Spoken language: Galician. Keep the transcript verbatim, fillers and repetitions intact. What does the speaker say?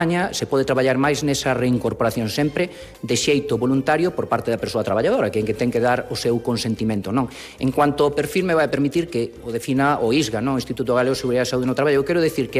se pode traballar máis nesa reincorporación sempre de xeito voluntario por parte da persoa traballadora, que ten que dar o seu consentimento, non? En cuanto ao perfil, me vai permitir que o defina o I S G A, non? O Instituto Galego de Seguridade e Saúde no Traballo. Eu quero decir que